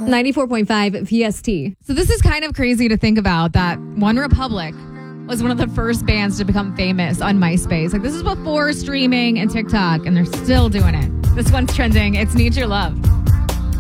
94.5 PST. So this is kind of crazy to think about that One Republic was one of the first bands to become famous on MySpace. Like, this is before streaming and TikTok, and they're still doing it. This one's trending. It's Need Your Love.